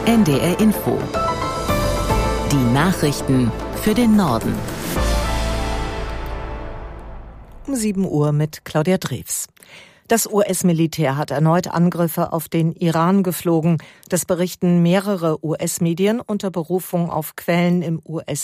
NDR Info. Die Nachrichten für den Norden. Um 7 Uhr mit Claudia Drews. Das US-Militär hat erneut Angriffe auf den Iran geflogen. Das berichten mehrere US-Medien unter Berufung auf Quellen im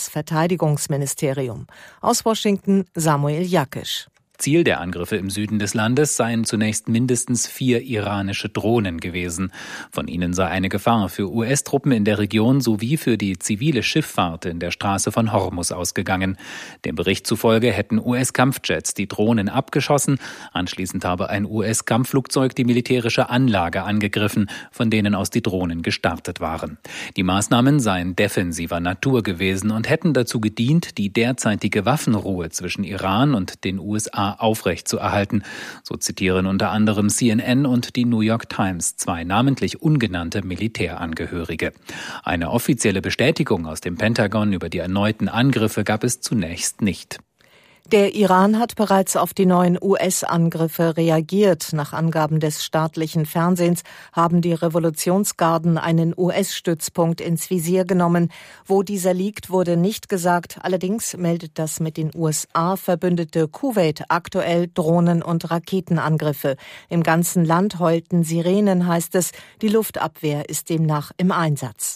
US-Verteidigungsministerium. Aus Washington Samuel Jakisch. Ziel der Angriffe im Süden des Landes seien zunächst mindestens 4 iranische Drohnen gewesen. Von ihnen sei eine Gefahr für US-Truppen in der Region sowie für die zivile Schifffahrt in der Straße von Hormuz ausgegangen. Dem Bericht zufolge hätten US-Kampfjets die Drohnen abgeschossen. Anschließend habe ein US-Kampfflugzeug die militärische Anlage angegriffen, von denen aus die Drohnen gestartet waren. Die Maßnahmen seien defensiver Natur gewesen und hätten dazu gedient, die derzeitige Waffenruhe zwischen Iran und den USA aufrechtzuerhalten. So zitieren unter anderem CNN und die New York Times 2 namentlich ungenannte Militärangehörige. Eine offizielle Bestätigung aus dem Pentagon über die erneuten Angriffe gab es zunächst nicht. Der Iran hat bereits auf die neuen US-Angriffe reagiert. Nach Angaben des staatlichen Fernsehens haben die Revolutionsgarden einen US-Stützpunkt ins Visier genommen. Wo dieser liegt, wurde nicht gesagt. Allerdings meldet das mit den USA verbündete Kuwait aktuell Drohnen- und Raketenangriffe. Im ganzen Land heulten Sirenen, heißt es. Die Luftabwehr ist demnach im Einsatz.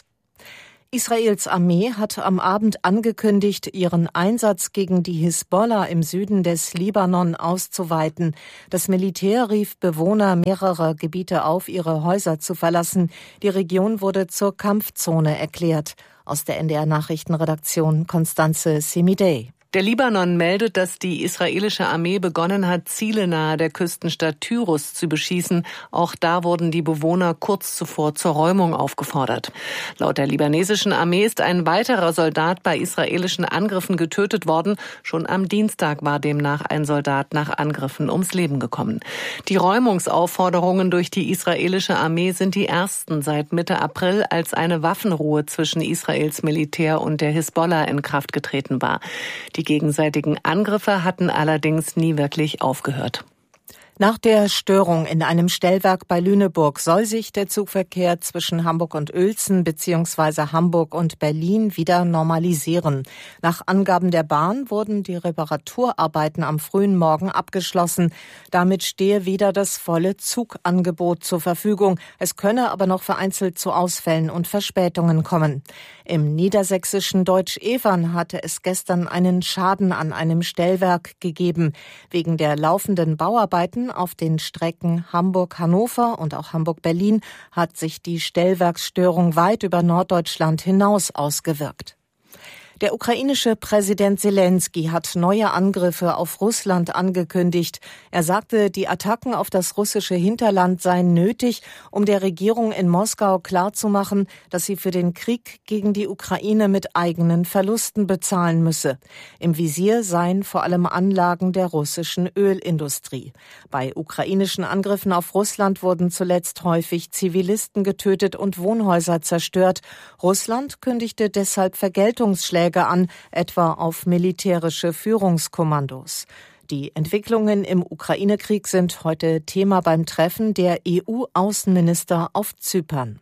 Israels Armee hat am Abend angekündigt, ihren Einsatz gegen die Hisbollah im Süden des Libanon auszuweiten. Das Militär rief Bewohner mehrerer Gebiete auf, ihre Häuser zu verlassen. Die Region wurde zur Kampfzone erklärt. Aus der NDR-Nachrichtenredaktion Constanze Semidey. Der Libanon meldet, dass die israelische Armee begonnen hat, Ziele nahe der Küstenstadt Tyrus zu beschießen. Auch da wurden die Bewohner kurz zuvor zur Räumung aufgefordert. Laut der libanesischen Armee ist ein weiterer Soldat bei israelischen Angriffen getötet worden. Schon am Dienstag war demnach ein Soldat nach Angriffen ums Leben gekommen. Die Räumungsaufforderungen durch die israelische Armee sind die ersten seit Mitte April, als eine Waffenruhe zwischen Israels Militär und der Hisbollah in Kraft getreten war. Die gegenseitigen Angriffe hatten allerdings nie wirklich aufgehört. Nach der Störung in einem Stellwerk bei Lüneburg soll sich der Zugverkehr zwischen Hamburg und Uelzen bzw. Hamburg und Berlin wieder normalisieren. Nach Angaben der Bahn wurden die Reparaturarbeiten am frühen Morgen abgeschlossen. Damit stehe wieder das volle Zugangebot zur Verfügung. Es könne aber noch vereinzelt zu Ausfällen und Verspätungen kommen. Im niedersächsischen Deutsch-Evern hatte es gestern einen Schaden an einem Stellwerk gegeben. Wegen der laufenden Bauarbeiten auf den Strecken Hamburg-Hannover und auch Hamburg-Berlin hat sich die Stellwerksstörung weit über Norddeutschland hinaus ausgewirkt. Der ukrainische Präsident Selenskyj hat neue Angriffe auf Russland angekündigt. Er sagte, die Attacken auf das russische Hinterland seien nötig, um der Regierung in Moskau klarzumachen, dass sie für den Krieg gegen die Ukraine mit eigenen Verlusten bezahlen müsse. Im Visier seien vor allem Anlagen der russischen Ölindustrie. Bei ukrainischen Angriffen auf Russland wurden zuletzt häufig Zivilisten getötet und Wohnhäuser zerstört. Russland kündigte deshalb Vergeltungsschläge an, etwa auf militärische Führungskommandos. Die Entwicklungen im Ukraine-Krieg sind heute Thema beim Treffen der EU-Außenminister auf Zypern.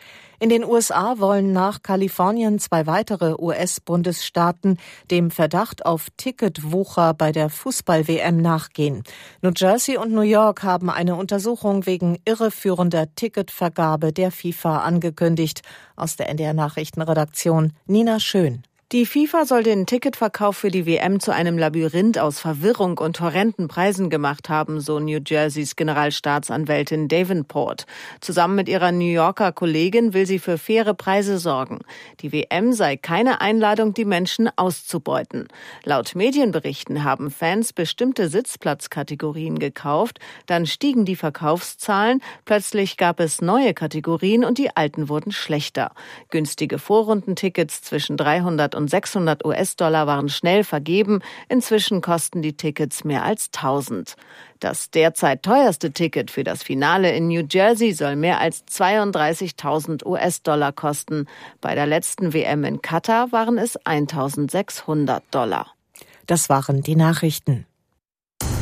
In den USA wollen nach Kalifornien 2 weitere US-Bundesstaaten dem Verdacht auf Ticketwucher bei der Fußball-WM nachgehen. New Jersey und New York haben eine Untersuchung wegen irreführender Ticketvergabe der FIFA angekündigt. Aus der NDR-Nachrichtenredaktion Nina Schön. Die FIFA soll den Ticketverkauf für die WM zu einem Labyrinth aus Verwirrung und horrenden Preisen gemacht haben, so New Jerseys Generalstaatsanwältin Davenport. Zusammen mit ihrer New Yorker Kollegin will sie für faire Preise sorgen. Die WM sei keine Einladung, die Menschen auszubeuten. Laut Medienberichten haben Fans bestimmte Sitzplatzkategorien gekauft, dann stiegen die Verkaufszahlen, plötzlich gab es neue Kategorien und die alten wurden schlechter. Günstige Vorrundentickets zwischen 300 und 600 US-Dollar waren schnell vergeben. Inzwischen kosten die Tickets mehr als 1000. Das derzeit teuerste Ticket für das Finale in New Jersey soll mehr als 32.000 US-Dollar kosten. Bei der letzten WM in Katar waren es 1.600 Dollar. Das waren die Nachrichten.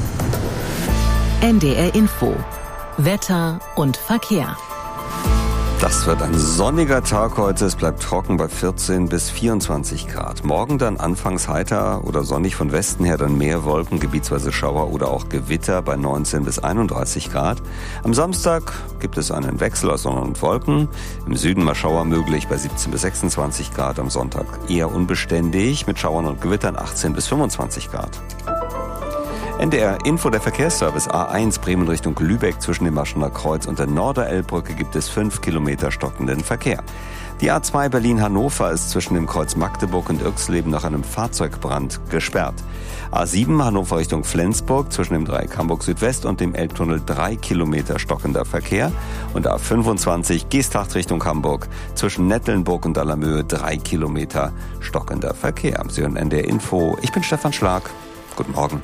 NDR Info. Wetter und Verkehr. Das wird ein sonniger Tag heute. Es bleibt trocken bei 14 bis 24 Grad. Morgen dann anfangs heiter oder sonnig von Westen her, dann mehr Wolken, gebietsweise Schauer oder auch Gewitter bei 19 bis 31 Grad. Am Samstag gibt es einen Wechsel aus Sonne und Wolken. Im Süden mal Schauer möglich bei 17 bis 26 Grad. Am Sonntag eher unbeständig mit Schauern und Gewittern 18 bis 25 Grad. NDR Info, der Verkehrsservice A1 Bremen Richtung Lübeck zwischen dem Maschener Kreuz und der Norderelbbrücke gibt es 5 Kilometer stockenden Verkehr. Die A2 Berlin-Hannover ist zwischen dem Kreuz Magdeburg und Irxleben nach einem Fahrzeugbrand gesperrt. A7 Hannover Richtung Flensburg zwischen dem Dreieck Hamburg Südwest und dem Elbtunnel 3 Kilometer stockender Verkehr. Und A25 Geesthacht Richtung Hamburg zwischen Nettelnburg und Allermöhe 3 Kilometer stockender Verkehr. Sie hören NDR Info. Ich bin Stefan Schlag. Guten Morgen.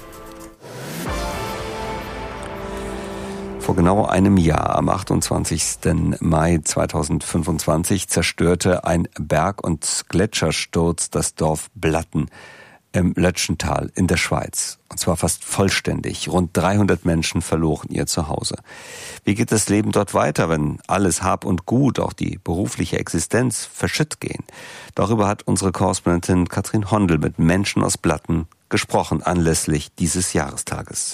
Vor genau einem Jahr, am 28. Mai 2025, zerstörte ein Berg- und Gletschersturz das Dorf Blatten im Lötschental in der Schweiz. Und zwar fast vollständig. Rund 300 Menschen verloren ihr Zuhause. Wie geht das Leben dort weiter, wenn alles Hab und Gut, auch die berufliche Existenz, verschütt gehen? Darüber hat unsere Korrespondentin Katrin Hondel mit Menschen aus Blatten gesprochen anlässlich dieses Jahrestages.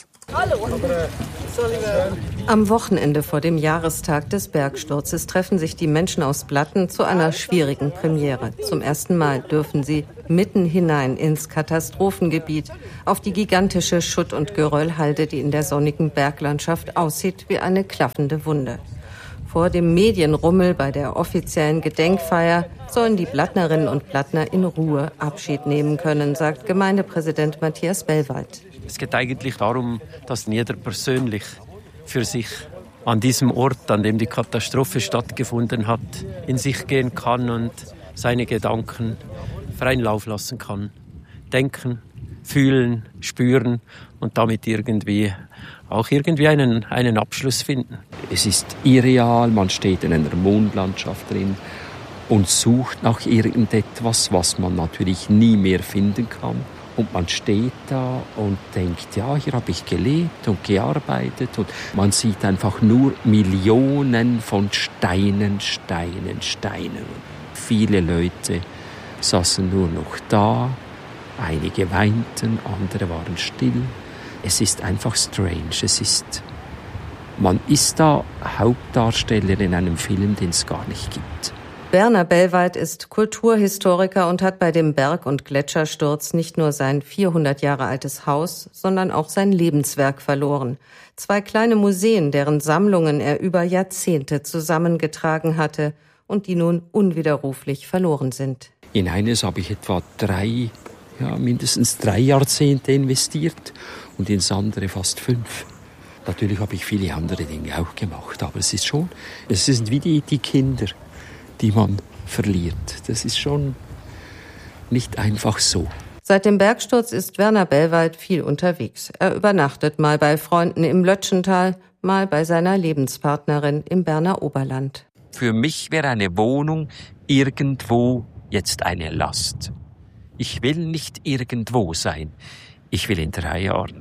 Am Wochenende vor dem Jahrestag des Bergsturzes treffen sich die Menschen aus Blatten zu einer schwierigen Premiere. Zum ersten Mal dürfen sie mitten hinein ins Katastrophengebiet, auf die gigantische Schutt- und Geröllhalde, die in der sonnigen Berglandschaft aussieht wie eine klaffende Wunde. Vor dem Medienrummel bei der offiziellen Gedenkfeier sollen die Blattnerinnen und Blattner in Ruhe Abschied nehmen können, sagt Gemeindepräsident Matthias Bellwald. Es geht eigentlich darum, dass jeder persönlich für sich an diesem Ort, an dem die Katastrophe stattgefunden hat, in sich gehen kann und seine Gedanken freien Lauf lassen kann. Denken, fühlen, spüren und damit auch irgendwie einen Abschluss finden. Es ist irreal, man steht in einer Mondlandschaft drin und sucht nach irgendetwas, was man natürlich nie mehr finden kann. Und man steht da und denkt, ja, hier habe ich gelebt und gearbeitet. Und man sieht einfach nur Millionen von Steinen. Und viele Leute saßen nur noch da. Einige weinten, andere waren still. Es ist einfach strange. Man ist da Hauptdarsteller in einem Film, den es gar nicht gibt. Werner Bellwald ist Kulturhistoriker und hat bei dem Berg- und Gletschersturz nicht nur sein 400 Jahre altes Haus, sondern auch sein Lebenswerk verloren. 2 kleine Museen, deren Sammlungen er über Jahrzehnte zusammengetragen hatte und die nun unwiderruflich verloren sind. In eines habe ich etwa mindestens 3 Jahrzehnte investiert und ins andere fast 5. Natürlich habe ich viele andere Dinge auch gemacht, aber es sind wie die Kinder, die man verliert. Das ist schon nicht einfach so. Seit dem Bergsturz ist Werner Bellwald viel unterwegs. Er übernachtet mal bei Freunden im Lötschental, mal bei seiner Lebenspartnerin im Berner Oberland. Für mich wäre eine Wohnung irgendwo jetzt eine Last. Ich will nicht irgendwo sein. Ich will in 3 Jahren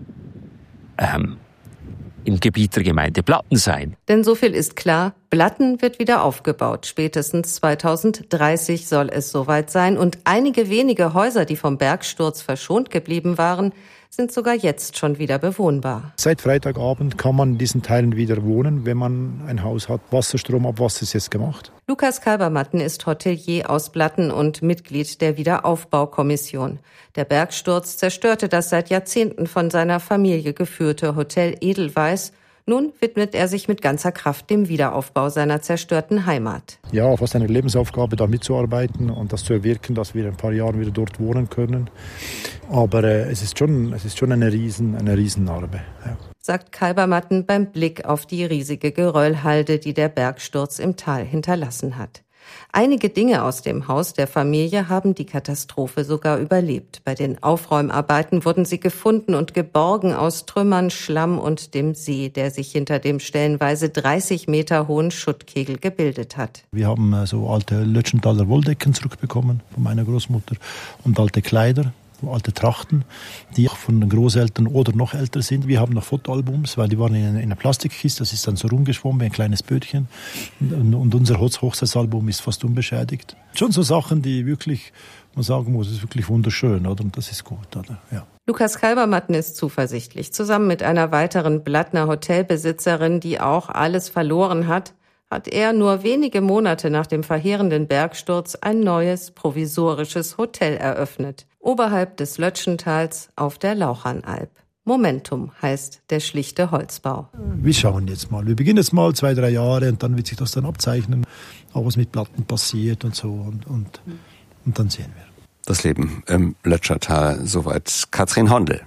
im Gebiet der Gemeinde Blatten sein. Denn so viel ist klar, Blatten wird wieder aufgebaut. Spätestens 2030 soll es soweit sein. Und einige wenige Häuser, die vom Bergsturz verschont geblieben waren, sind sogar jetzt schon wieder bewohnbar. Seit Freitagabend kann man in diesen Teilen wieder wohnen, wenn man ein Haus hat. Wasserstromabwasser ist jetzt gemacht. Lukas Kalbermatten ist Hotelier aus Blatten und Mitglied der Wiederaufbaukommission. Der Bergsturz zerstörte das seit Jahrzehnten von seiner Familie geführte Hotel Edelweiss. Nun widmet er sich mit ganzer Kraft dem Wiederaufbau seiner zerstörten Heimat. Ja, fast eine Lebensaufgabe, da mitzuarbeiten und das zu erwirken, dass wir in ein paar Jahren wieder dort wohnen können. Aber es ist schon eine Riesennarbe. Ja. Sagt Kalbermatten beim Blick auf die riesige Geröllhalde, die der Bergsturz im Tal hinterlassen hat. Einige Dinge aus dem Haus der Familie haben die Katastrophe sogar überlebt. Bei den Aufräumarbeiten wurden sie gefunden und geborgen aus Trümmern, Schlamm und dem See, der sich hinter dem stellenweise 30 Meter hohen Schuttkegel gebildet hat. Wir haben so alte Lötschenthaler Wolldecken zurückbekommen von meiner Großmutter und alte Kleider. alte Trachten, die von den Großeltern oder noch älter sind. Wir haben noch Fotoalbums, weil die waren in einer Plastikkiste, das ist dann so rumgeschwommen wie ein kleines Bötchen. Und unser Hochzeitsalbum ist fast unbeschädigt. Schon so Sachen, die wirklich, man sagen muss, ist wirklich wunderschön, oder? Und das ist gut, oder? Ja. Lukas Kalbermatten ist zuversichtlich. Zusammen mit einer weiteren Blattner Hotelbesitzerin, die auch alles verloren hat er nur wenige Monate nach dem verheerenden Bergsturz ein neues provisorisches Hotel eröffnet, oberhalb des Lötschentals auf der Lauchanalp. Momentum heißt der schlichte Holzbau. Wir schauen jetzt mal. Wir beginnen jetzt mal 2-3 Jahre und dann wird sich das dann abzeichnen, auch was mit Platten passiert und so und dann sehen wir. Das Leben im Lötschertal, soweit Katrin Hondel.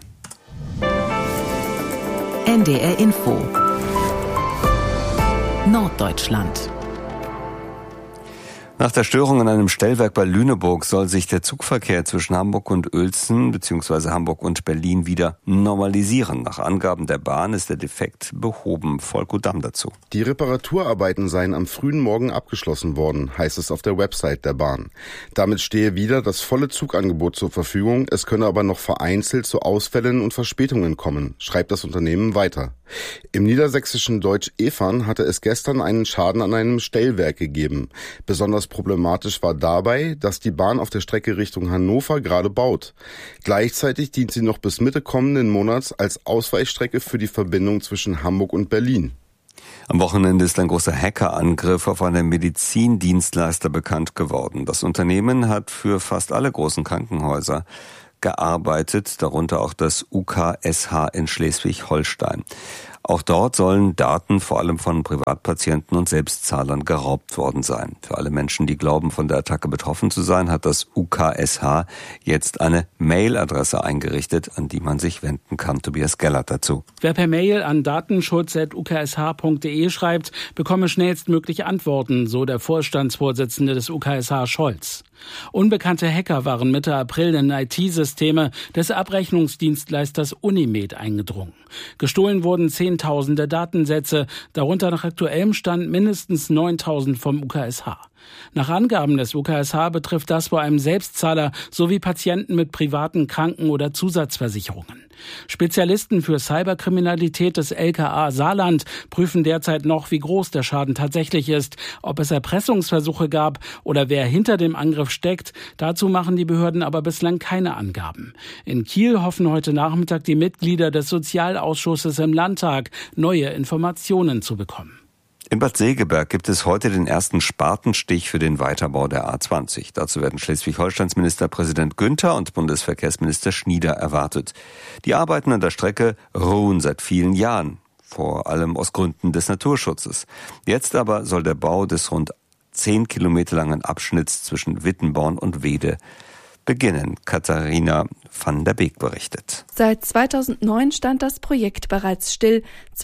NDR Info Norddeutschland. Nach der Störung an einem Stellwerk bei Lüneburg soll sich der Zugverkehr zwischen Hamburg und Uelzen bzw. Hamburg und Berlin wieder normalisieren. Nach Angaben der Bahn ist der Defekt behoben. Volko Damm dazu. Die Reparaturarbeiten seien am frühen Morgen abgeschlossen worden, heißt es auf der Website der Bahn. Damit stehe wieder das volle Zugangebot zur Verfügung. Es könne aber noch vereinzelt zu Ausfällen und Verspätungen kommen, schreibt das Unternehmen weiter. Im niedersächsischen Deutsch-Efern hatte es gestern einen Schaden an einem Stellwerk gegeben. Besonders problematisch war dabei, dass die Bahn auf der Strecke Richtung Hannover gerade baut. Gleichzeitig dient sie noch bis Mitte kommenden Monats als Ausweichstrecke für die Verbindung zwischen Hamburg und Berlin. Am Wochenende ist ein großer Hackerangriff auf einen Medizindienstleister bekannt geworden. Das Unternehmen hat für fast alle großen Krankenhäuser gearbeitet, darunter auch das UKSH in Schleswig-Holstein. Auch dort sollen Daten vor allem von Privatpatienten und Selbstzahlern geraubt worden sein. Für alle Menschen, die glauben, von der Attacke betroffen zu sein, hat das UKSH jetzt eine Mailadresse eingerichtet, an die man sich wenden kann. Tobias Gellert dazu. Wer per Mail an datenschutz@uksh.de schreibt, bekomme schnellstmöglich Antworten, so der Vorstandsvorsitzende des UKSH Scholz. Unbekannte Hacker waren Mitte April in IT-Systeme des Abrechnungsdienstleisters Unimed eingedrungen. Gestohlen wurden Zehntausende Datensätze, darunter nach aktuellem Stand mindestens 9.000 vom UKSH. Nach Angaben des UKSH betrifft das vor allem Selbstzahler sowie Patienten mit privaten Kranken- oder Zusatzversicherungen. Spezialisten für Cyberkriminalität des LKA Saarland prüfen derzeit noch, wie groß der Schaden tatsächlich ist, ob es Erpressungsversuche gab oder wer hinter dem Angriff steckt. Dazu machen die Behörden aber bislang keine Angaben. In Kiel hoffen heute Nachmittag die Mitglieder des Sozialausschusses im Landtag, neue Informationen zu bekommen. In Bad Segeberg gibt es heute den ersten Spatenstich für den Weiterbau der A20. Dazu werden Schleswig-Holsteins Ministerpräsident Günther und Bundesverkehrsminister Schnieder erwartet. Die Arbeiten an der Strecke ruhen seit vielen Jahren, vor allem aus Gründen des Naturschutzes. Jetzt aber soll der Bau des rund 10 Kilometer langen Abschnitts zwischen Wittenborn und Wede beginnen. Katharina van der Beek berichtet. Seit 2009 stand das Projekt bereits still.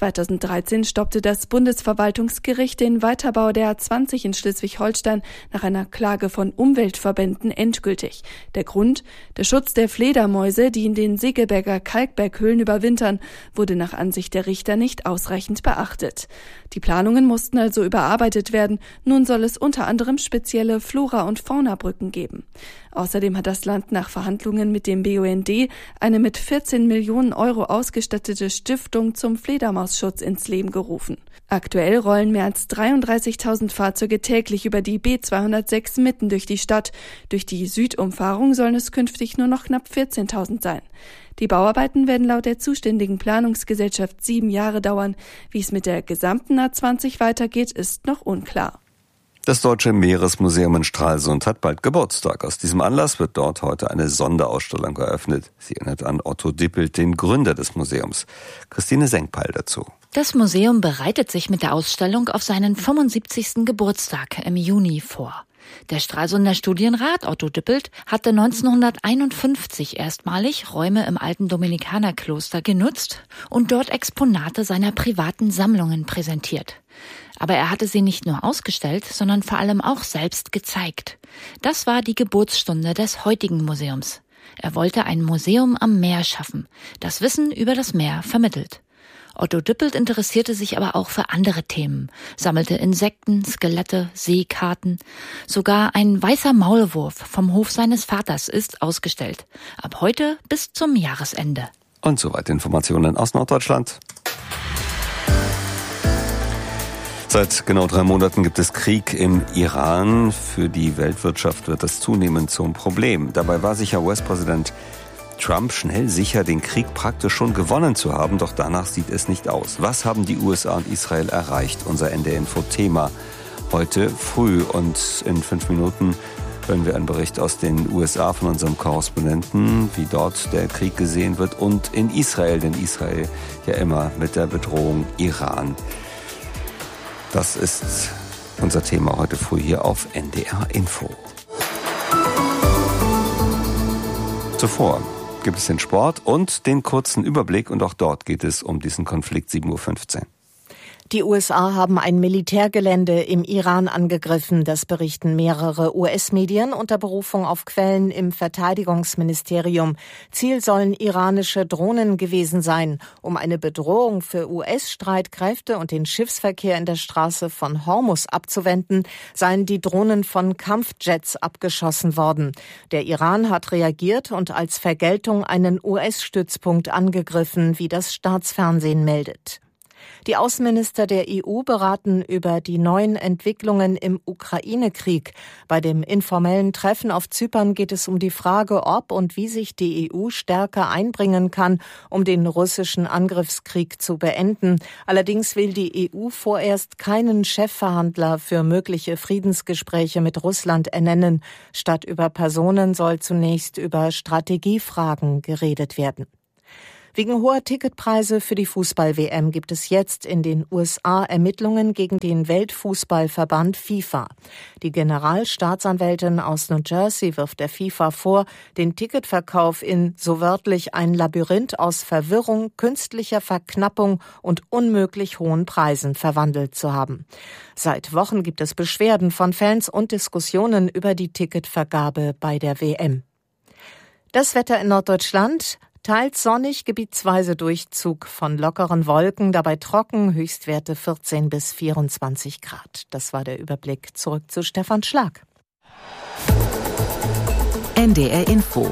2013 stoppte das Bundesverwaltungsgericht den Weiterbau der A20 in Schleswig-Holstein nach einer Klage von Umweltverbänden endgültig. Der Grund? Der Schutz der Fledermäuse, die in den Segeberger Kalkberghöhlen überwintern, wurde nach Ansicht der Richter nicht ausreichend beachtet. Die Planungen mussten also überarbeitet werden. Nun soll es unter anderem spezielle Flora- und Faunabrücken geben. Außerdem hat das Land nach Verhandlungen mit dem BUND eine mit 14 Millionen Euro ausgestattete Stiftung zum Fledermausschutz ins Leben gerufen. Aktuell rollen mehr als 33.000 Fahrzeuge täglich über die B206 mitten durch die Stadt. Durch die Südumfahrung sollen es künftig nur noch knapp 14.000 sein. Die Bauarbeiten werden laut der zuständigen Planungsgesellschaft 7 Jahre dauern. Wie es mit der gesamten A20 weitergeht, ist noch unklar. Das Deutsche Meeresmuseum in Stralsund hat bald Geburtstag. Aus diesem Anlass wird dort heute eine Sonderausstellung eröffnet. Sie erinnert an Otto Dippelt, den Gründer des Museums. Christine Senkpeil dazu. Das Museum bereitet sich mit der Ausstellung auf seinen 75. Geburtstag im Juni vor. Der Stralsunder Studienrat Otto Dippelt hatte 1951 erstmalig Räume im alten Dominikanerkloster genutzt und dort Exponate seiner privaten Sammlungen präsentiert. Aber er hatte sie nicht nur ausgestellt, sondern vor allem auch selbst gezeigt. Das war die Geburtsstunde des heutigen Museums. Er wollte ein Museum am Meer schaffen, das Wissen über das Meer vermittelt. Otto Düppelt interessierte sich aber auch für andere Themen, sammelte Insekten, Skelette, Seekarten. Sogar ein weißer Maulwurf vom Hof seines Vaters ist ausgestellt. Ab heute bis zum Jahresende. Und soweit Informationen aus Norddeutschland. Seit genau 3 Monaten gibt es Krieg im Iran. Für die Weltwirtschaft wird das zunehmend zum Problem. Dabei war sich ja US-Präsident Trump schnell sicher, den Krieg praktisch schon gewonnen zu haben. Doch danach sieht es nicht aus. Was haben die USA und Israel erreicht? Unser NDR-Info-Thema heute früh. Und in 5 Minuten hören wir einen Bericht aus den USA von unserem Korrespondenten, wie dort der Krieg gesehen wird. Und in Israel, denn Israel ja immer mit der Bedrohung Iran. Das ist unser Thema heute früh hier auf NDR Info. Zuvor gibt es den Sport und den kurzen Überblick und auch dort geht es um diesen Konflikt 7.15 Uhr. Die USA haben ein Militärgelände im Iran angegriffen, das berichten mehrere US-Medien unter Berufung auf Quellen im Verteidigungsministerium. Ziel sollen iranische Drohnen gewesen sein. Um eine Bedrohung für US-Streitkräfte und den Schiffsverkehr in der Straße von Hormuz abzuwenden, seien die Drohnen von Kampfjets abgeschossen worden. Der Iran hat reagiert und als Vergeltung einen US-Stützpunkt angegriffen, wie das Staatsfernsehen meldet. Die Außenminister der EU beraten über die neuen Entwicklungen im Ukraine-Krieg. Bei dem informellen Treffen auf Zypern geht es um die Frage, ob und wie sich die EU stärker einbringen kann, um den russischen Angriffskrieg zu beenden. Allerdings will die EU vorerst keinen Chefverhandler für mögliche Friedensgespräche mit Russland ernennen. Statt über Personen soll zunächst über Strategiefragen geredet werden. Wegen hoher Ticketpreise für die Fußball-WM gibt es jetzt in den USA Ermittlungen gegen den Weltfußballverband FIFA. Die Generalstaatsanwältin aus New Jersey wirft der FIFA vor, den Ticketverkauf in so wörtlich ein Labyrinth aus Verwirrung, künstlicher Verknappung und unmöglich hohen Preisen verwandelt zu haben. Seit Wochen gibt es Beschwerden von Fans und Diskussionen über die Ticketvergabe bei der WM. Das Wetter in Norddeutschland: teils sonnig, gebietsweise Durchzug von lockeren Wolken, dabei trocken, Höchstwerte 14 bis 24 Grad. Das war der Überblick. Zurück zu Stefan Schlag. NDR Info.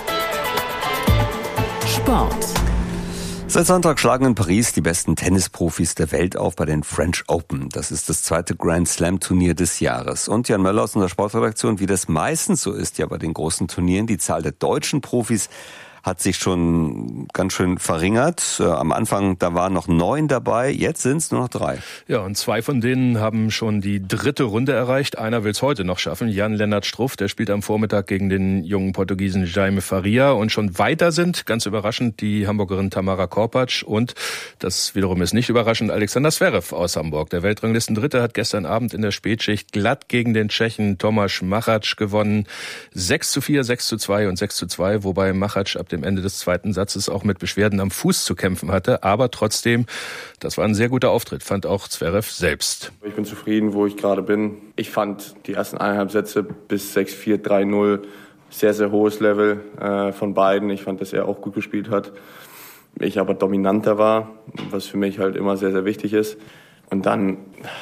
Sport. Seit Sonntag schlagen in Paris die besten Tennisprofis der Welt auf bei den French Open. Das ist das 2. Grand Slam Turnier des Jahres. Und Jan Möller aus unserer Sportredaktion, wie das meistens so ist ja bei den großen Turnieren, die Zahl der deutschen Profis hat sich schon ganz schön verringert. Am Anfang, da waren noch 9 dabei, jetzt sind es nur noch 3. Ja, und 2 von denen haben schon die 3. Runde erreicht. Einer will es heute noch schaffen, Jan-Lennart Struff, der spielt am Vormittag gegen den jungen Portugiesen Jaime Faria. Und schon weiter sind, ganz überraschend, die Hamburgerin Tamara Korpatsch und, das wiederum ist nicht überraschend, Alexander Zverev aus Hamburg. Der Weltranglistendritte hat gestern Abend in der Spätschicht glatt gegen den Tschechen Tomáš Machač gewonnen. 6:4, 6:2 und 6:2, wobei Machač ab dem Ende des zweiten Satzes auch mit Beschwerden am Fuß zu kämpfen hatte. Aber trotzdem, das war ein sehr guter Auftritt, fand auch Zverev selbst. Ich bin zufrieden, wo ich gerade bin. Ich fand die ersten 1,5 Sätze bis 6:4, 3:0 sehr, sehr hohes Level von beiden. Ich fand, dass er auch gut gespielt hat. Ich aber dominanter war, was für mich halt immer sehr, sehr wichtig ist. Und dann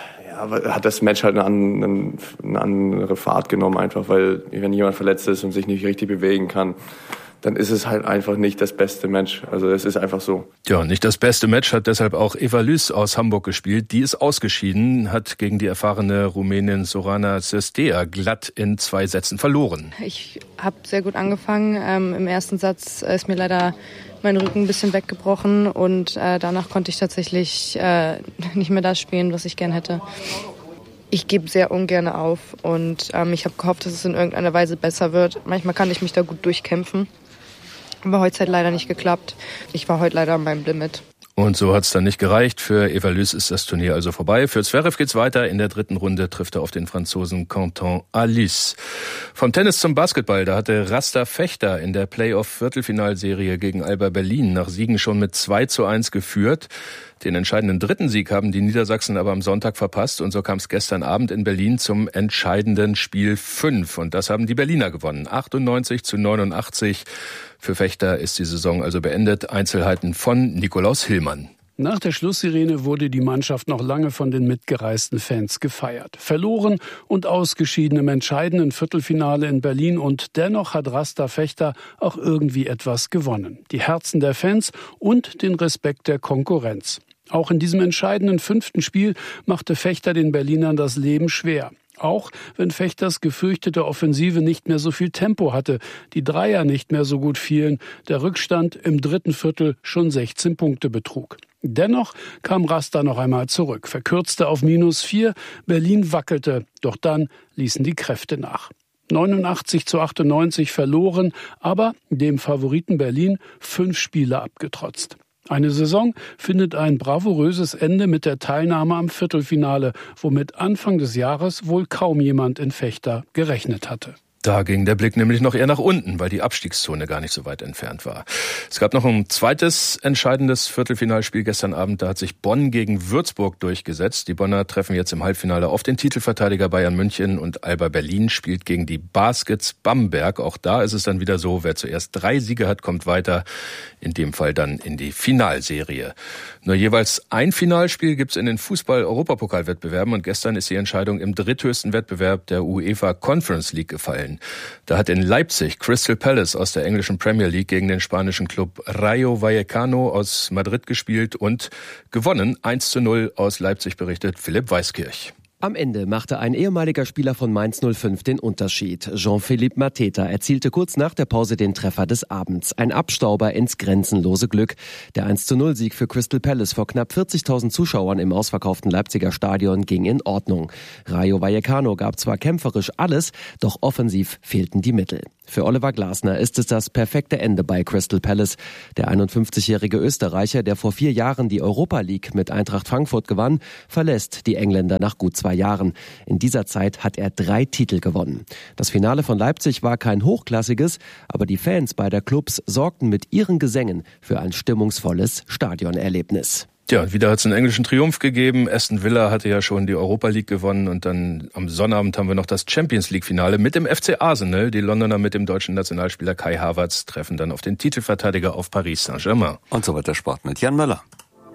hat das Match halt eine andere Fahrt genommen, einfach, weil wenn jemand verletzt ist und sich nicht richtig bewegen kann, dann ist es halt einfach nicht das beste Match. Also es ist einfach so. Ja, nicht das beste Match hat deshalb auch Eva Lys aus Hamburg gespielt. Die ist ausgeschieden, hat gegen die erfahrene Rumänin Sorana Cestea glatt in 2 Sätzen verloren. Ich habe sehr gut angefangen. Im ersten Satz ist mir leider mein Rücken ein bisschen weggebrochen und danach konnte ich tatsächlich nicht mehr das spielen, was ich gern hätte. Ich gebe sehr ungern auf und ich habe gehofft, dass es in irgendeiner Weise besser wird. Manchmal kann ich mich da gut durchkämpfen. Aber heute hat leider nicht geklappt. Ich war heute leider an meinem Limit. Und so hat's dann nicht gereicht. Für Eva Lys ist das Turnier also vorbei. Für Zverev geht's weiter. In der 3. Runde trifft er auf den Franzosen Quentin Halys. Vom Tennis zum Basketball. Da hatte Rasta Fechter in der Playoff-Viertelfinalserie gegen Alba Berlin nach Siegen schon mit 2:1 geführt. Den entscheidenden 3. Sieg haben die Niedersachsen aber am Sonntag verpasst und so kam es gestern Abend in Berlin zum entscheidenden Spiel 5. Und das haben die Berliner gewonnen. 98:89. Für Fechter ist die Saison also beendet. Einzelheiten von Nikolaus Hillmann. Nach der Schlusssirene wurde die Mannschaft noch lange von den mitgereisten Fans gefeiert. Verloren und ausgeschieden im entscheidenden Viertelfinale in Berlin und dennoch hat Rasta Fechter auch irgendwie etwas gewonnen. Die Herzen der Fans und den Respekt der Konkurrenz. Auch in diesem entscheidenden 5. Spiel machte Fechter den Berlinern das Leben schwer. Auch wenn Fechters gefürchtete Offensive nicht mehr so viel Tempo hatte, die Dreier nicht mehr so gut fielen, der Rückstand im 3. Viertel schon 16 Punkte betrug. Dennoch kam Rasta noch einmal zurück, verkürzte auf -4, Berlin wackelte, doch dann ließen die Kräfte nach. 89-98 verloren, aber dem Favoriten Berlin 5 Spiele abgetrotzt. Eine Saison findet ein bravouröses Ende mit der Teilnahme am Viertelfinale, womit Anfang des Jahres wohl kaum jemand in Vechta gerechnet hatte. Da ging der Blick nämlich noch eher nach unten, weil die Abstiegszone gar nicht so weit entfernt war. Es gab noch ein zweites entscheidendes Viertelfinalspiel gestern Abend. Da hat sich Bonn gegen Würzburg durchgesetzt. Die Bonner treffen jetzt im Halbfinale auf den Titelverteidiger Bayern München und Alba Berlin spielt gegen die Baskets Bamberg. Auch da ist es dann wieder so, wer zuerst 3 Siege hat, kommt weiter. In dem Fall dann in die Finalserie. Nur jeweils ein Finalspiel gibt's in den Fußball-Europapokalwettbewerben und gestern ist die Entscheidung im dritthöchsten Wettbewerb der UEFA Conference League gefallen. Da hat in Leipzig Crystal Palace aus der englischen Premier League gegen den spanischen Club Rayo Vallecano aus Madrid gespielt und gewonnen. 1:0 aus Leipzig, berichtet Philipp Weiskirch. Am Ende machte ein ehemaliger Spieler von Mainz 05 den Unterschied. Jean-Philippe Mateta erzielte kurz nach der Pause den Treffer des Abends. Ein Abstauber ins grenzenlose Glück. Der 1:0-Sieg für Crystal Palace vor knapp 40.000 Zuschauern im ausverkauften Leipziger Stadion ging in Ordnung. Rayo Vallecano gab zwar kämpferisch alles, doch offensiv fehlten die Mittel. Für Oliver Glasner ist es das perfekte Ende bei Crystal Palace. Der 51-jährige Österreicher, der vor 4 Jahren die Europa League mit Eintracht Frankfurt gewann, verlässt die Engländer nach gut 2 Jahren. In dieser Zeit hat er 3 Titel gewonnen. Das Finale von Leipzig war kein hochklassiges, aber die Fans beider Clubs sorgten mit ihren Gesängen für ein stimmungsvolles Stadionerlebnis. Ja, wieder hat es einen englischen Triumph gegeben. Aston Villa hatte ja schon die Europa League gewonnen und dann am Sonnabend haben wir noch das Champions League Finale mit dem FC Arsenal. Die Londoner mit dem deutschen Nationalspieler Kai Havertz treffen dann auf den Titelverteidiger auf Paris Saint-Germain. Und so weiter Sport mit Jan Möller.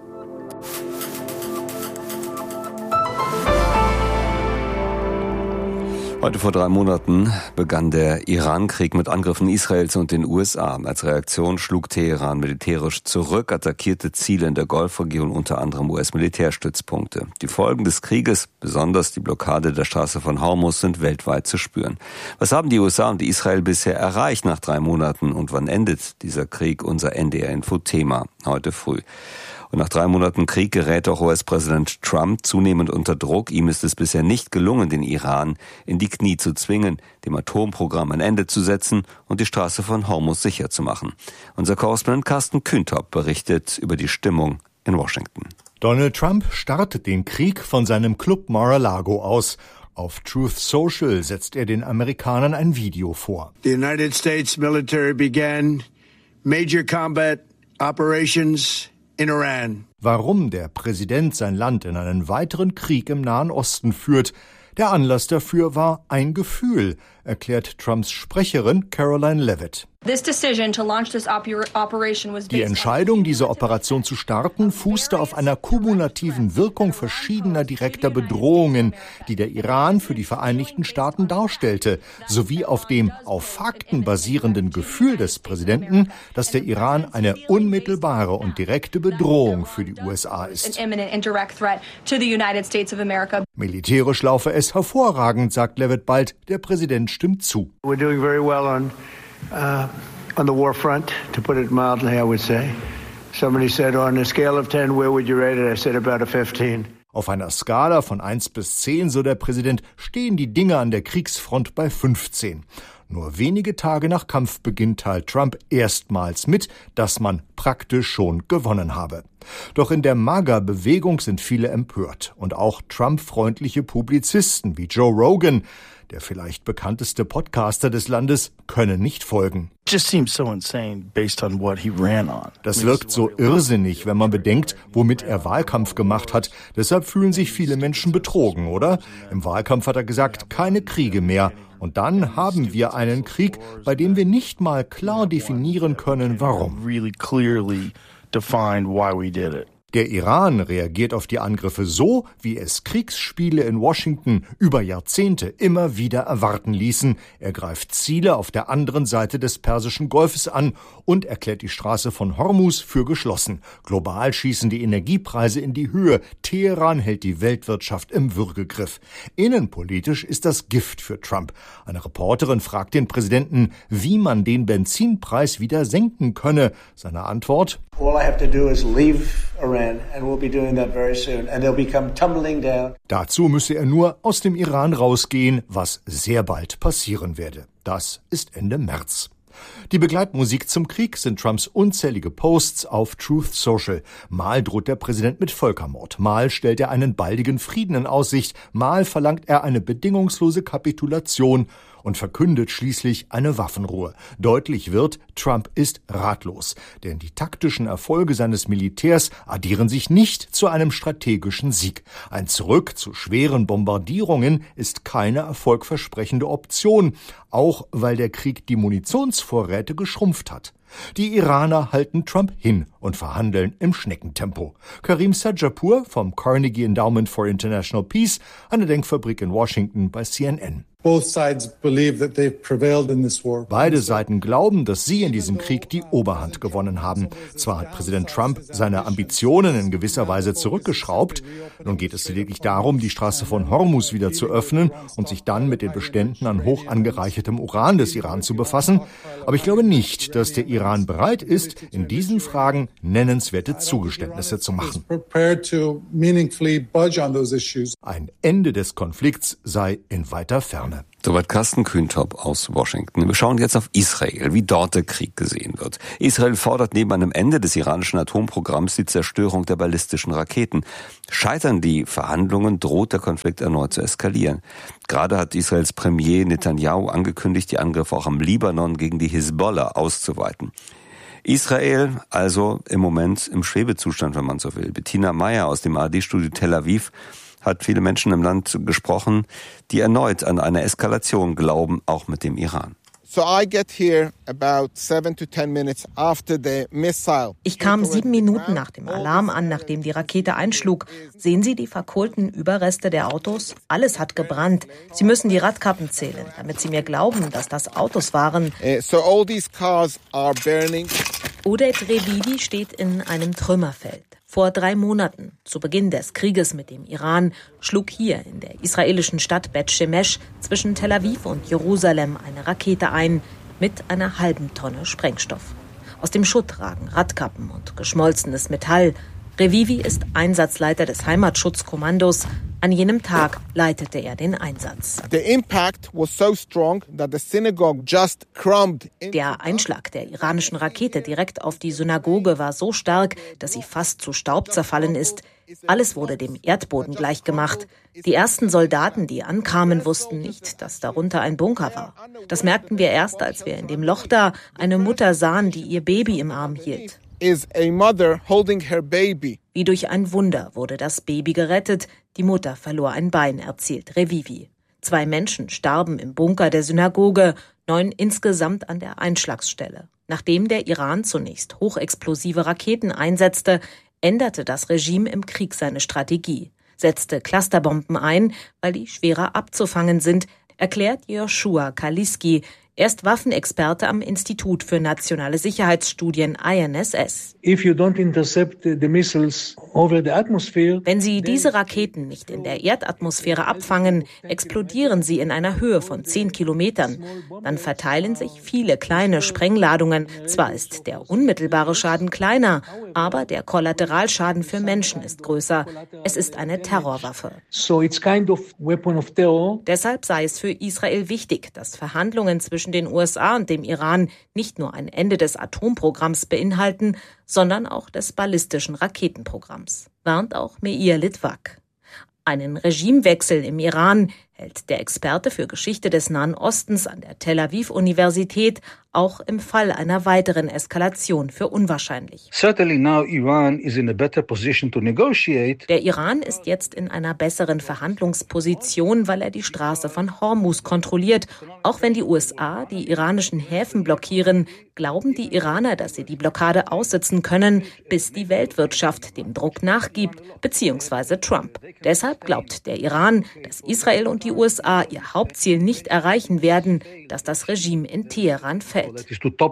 Heute vor 3 Monaten begann der Iran-Krieg mit Angriffen Israels und den USA. Als Reaktion schlug Teheran militärisch zurück, attackierte Ziele in der Golfregion, unter anderem US-Militärstützpunkte. Die Folgen des Krieges, besonders die Blockade der Straße von Hormuz, sind weltweit zu spüren. Was haben die USA und Israel bisher erreicht nach 3 Monaten und wann endet dieser Krieg? Unser NDR-Info-Thema heute früh. Und nach 3 Monaten Krieg gerät auch US-Präsident Trump zunehmend unter Druck. Ihm ist es bisher nicht gelungen, den Iran in die Knie zu zwingen, dem Atomprogramm ein Ende zu setzen und die Straße von Hormuz sicher zu machen. Unser Korrespondent Carsten Kühntop berichtet über die Stimmung in Washington. Donald Trump startet den Krieg von seinem Club Mar-a-Lago aus. Auf Truth Social setzt er den Amerikanern ein Video vor. The United States military began major combat operations in Iran. Warum der Präsident sein Land in einen weiteren Krieg im Nahen Osten führt, der Anlass dafür war ein Gefühl, erklärt Trumps Sprecherin Caroline Leavitt. Die Entscheidung, diese Operation zu starten, fußte auf einer kumulativen Wirkung verschiedener direkter Bedrohungen, die der Iran für die Vereinigten Staaten darstellte, sowie auf dem auf Fakten basierenden Gefühl des Präsidenten, dass der Iran eine unmittelbare und direkte Bedrohung für die USA ist. Militärisch laufe es hervorragend, sagt Leavitt bald. Der Präsident stimmt zu. We're doing very well on the war front, to put it mildly, I would say. Somebody said, on a scale of 10, where would you rate it? I said about a 15. Auf einer Skala von 1 bis 10, so der Präsident, stehen die Dinge an der Kriegsfront bei 15. Nur wenige Tage nach Kampfbeginn teilt Trump erstmals mit, dass man praktisch schon gewonnen habe. Doch in der MAGA-Bewegung sind viele empört. Und auch Trump-freundliche Publizisten wie Joe Rogan, der vielleicht bekannteste Podcaster des Landes, können nicht folgen. Das wirkt so irrsinnig, wenn man bedenkt, womit er Wahlkampf gemacht hat. Deshalb fühlen sich viele Menschen betrogen, oder? Im Wahlkampf hat er gesagt, keine Kriege mehr. Und dann haben wir einen Krieg, bei dem wir nicht mal klar definieren können, warum. Der Iran reagiert auf die Angriffe so, wie es Kriegsspiele in Washington über Jahrzehnte immer wieder erwarten ließen. Er greift Ziele auf der anderen Seite des Persischen Golfes an und erklärt die Straße von Hormuz für geschlossen. Global schießen die Energiepreise in die Höhe. Teheran hält die Weltwirtschaft im Würgegriff. Innenpolitisch ist das Gift für Trump. Eine Reporterin fragt den Präsidenten, wie man den Benzinpreis wieder senken könne. Seine Antwort: All I have to do is leave Iran, and we'll be doing that very soon, and they'll become tumbling down. Dazu müsse er nur aus dem Iran rausgehen, was sehr bald passieren werde. Das ist Ende März. Die Begleitmusik zum Krieg sind Trumps unzählige Posts auf Truth Social. Mal droht der Präsident mit Völkermord, mal stellt er einen baldigen Frieden in Aussicht, mal verlangt er eine bedingungslose Kapitulation und verkündet schließlich eine Waffenruhe. Deutlich wird, Trump ist ratlos, denn die taktischen Erfolge seines Militärs addieren sich nicht zu einem strategischen Sieg. Ein Zurück zu schweren Bombardierungen ist keine erfolgversprechende Option, auch weil der Krieg die Munitionsvorräte geschrumpft hat. Die Iraner halten Trump hin und verhandeln im Schneckentempo. Karim Sajapur vom Carnegie Endowment for International Peace, eine Denkfabrik in Washington, bei CNN. Beide Seiten glauben, dass sie in diesem Krieg die Oberhand gewonnen haben. Zwar hat Präsident Trump seine Ambitionen in gewisser Weise zurückgeschraubt. Nun geht es lediglich darum, die Straße von Hormuz wieder zu öffnen und sich dann mit den Beständen an hoch angereichertem Uran des Iran zu befassen. Aber ich glaube nicht, dass der Iran bereit ist, in diesen Fragen nennenswerte Zugeständnisse zu machen. Ein Ende des Konflikts sei in weiter Ferne. Soweit Carsten Kühntop aus Washington. Wir schauen jetzt auf Israel, wie dort der Krieg gesehen wird. Israel fordert neben einem Ende des iranischen Atomprogramms die Zerstörung der ballistischen Raketen. Scheitern die Verhandlungen, droht der Konflikt erneut zu eskalieren. Gerade hat Israels Premier Netanyahu angekündigt, die Angriffe auch am Libanon gegen die Hisbollah auszuweiten. Israel also im Moment im Schwebezustand, wenn man so will. Bettina Meyer aus dem ARD-Studio Tel Aviv hat viele Menschen im Land gesprochen, die erneut an eine Eskalation glauben, auch mit dem Iran. Ich kam 7 Minuten nach dem Alarm an, nachdem die Rakete einschlug. Sehen Sie die verkohlten Überreste der Autos? Alles hat gebrannt. Sie müssen die Radkappen zählen, damit Sie mir glauben, dass das Autos waren. Odet Revivi steht in einem Trümmerfeld. Vor 3 Monaten, zu Beginn des Krieges mit dem Iran, schlug hier in der israelischen Stadt Bet Shemesh zwischen Tel Aviv und Jerusalem eine Rakete ein mit einer halben Tonne Sprengstoff. Aus dem Schutt ragen Radkappen und geschmolzenes Metall. Revivi ist Einsatzleiter des Heimatschutzkommandos. An jenem Tag leitete er den Einsatz. Der Einschlag der iranischen Rakete direkt auf die Synagoge war so stark, dass sie fast zu Staub zerfallen ist. Alles wurde dem Erdboden gleichgemacht. Die ersten Soldaten, die ankamen, wussten nicht, dass darunter ein Bunker war. Das merkten wir erst, als wir in dem Loch da eine Mutter sahen, die ihr Baby im Arm hielt. Wie durch ein Wunder wurde das Baby gerettet. Die Mutter verlor ein Bein, erzählt Revivi. 2 Menschen starben im Bunker der Synagoge, 9 insgesamt an der Einschlagsstelle. Nachdem der Iran zunächst hochexplosive Raketen einsetzte, änderte das Regime im Krieg seine Strategie, setzte Clusterbomben ein, weil die schwerer abzufangen sind, erklärt Joshua Kaliski. Er ist Waffenexperte am Institut für nationale Sicherheitsstudien INSS. Wenn Sie diese Raketen nicht in der Erdatmosphäre abfangen, explodieren sie in einer Höhe von 10 Kilometern. Dann verteilen sich viele kleine Sprengladungen. Zwar ist der unmittelbare Schaden kleiner, aber der Kollateralschaden für Menschen ist größer. Es ist eine Terrorwaffe. Deshalb sei es für Israel wichtig, dass Verhandlungen zwischen den USA und dem Iran nicht nur ein Ende des Atomprogramms beinhalten, sondern auch des ballistischen Raketenprogramms, warnt auch Meir Litvak. Einen Regimewechsel im Iran hält der Experte für Geschichte des Nahen Ostens an der Tel Aviv-Universität auch im Fall einer weiteren Eskalation für unwahrscheinlich. Certainly now Iran is in a better position to negotiate. Der Iran ist jetzt in einer besseren Verhandlungsposition, weil er die Straße von Hormuz kontrolliert. Auch wenn die USA die iranischen Häfen blockieren, glauben die Iraner, dass sie die Blockade aussitzen können, bis die Weltwirtschaft dem Druck nachgibt, bzw. Trump. Deshalb glaubt der Iran, dass Israel und die USA ihr Hauptziel nicht erreichen werden, dass das Regime in Teheran fällt.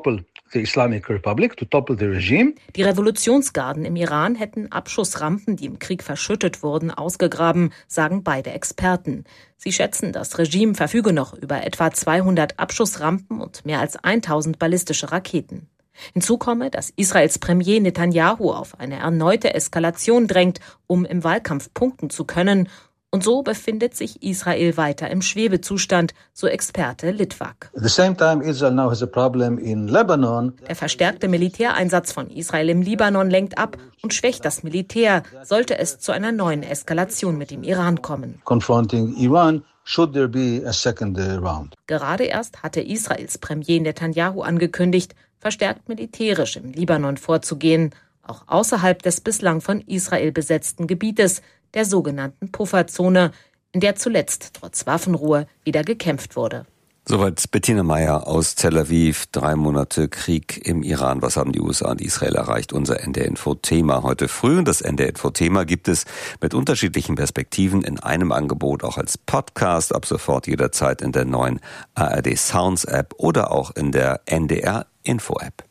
Die Revolutionsgarden im Iran hätten Abschussrampen, die im Krieg verschüttet wurden, ausgegraben, sagen beide Experten. Sie schätzen, das Regime verfüge noch über etwa 200 Abschussrampen und mehr als 1000 ballistische Raketen. Hinzu komme, dass Israels Premier Netanyahu auf eine erneute Eskalation drängt, um im Wahlkampf punkten zu können. Und so befindet sich Israel weiter im Schwebezustand, so Experte Litvak. At the same time, Israel now has a problem in Lebanon. Der verstärkte Militäreinsatz von Israel im Libanon lenkt ab und schwächt das Militär, sollte es zu einer neuen Eskalation mit dem Iran kommen. Confronting Iran, should there be a second round. Gerade erst hatte Israels Premier Netanyahu angekündigt, verstärkt militärisch im Libanon vorzugehen, auch außerhalb des bislang von Israel besetzten Gebietes, der sogenannten Pufferzone, in der zuletzt trotz Waffenruhe wieder gekämpft wurde. Soweit Bettina Meyer aus Tel Aviv. 3 Monate Krieg im Iran. Was haben die USA und Israel erreicht? Unser NDR-Info-Thema heute früh. Und das NDR-Info-Thema gibt es mit unterschiedlichen Perspektiven in einem Angebot, auch als Podcast, ab sofort jederzeit in der neuen ARD Sounds App oder auch in der NDR-Info-App.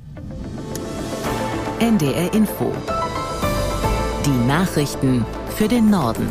NDR Info. Die Nachrichten für den Norden.